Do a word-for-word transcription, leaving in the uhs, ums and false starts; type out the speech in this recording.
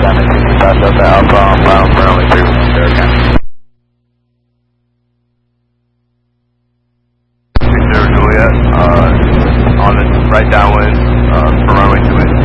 South Delta Alpha on final for runway three one zero, okay. six zero Juliet, uh, on the right downwind, uh, for runway two eight.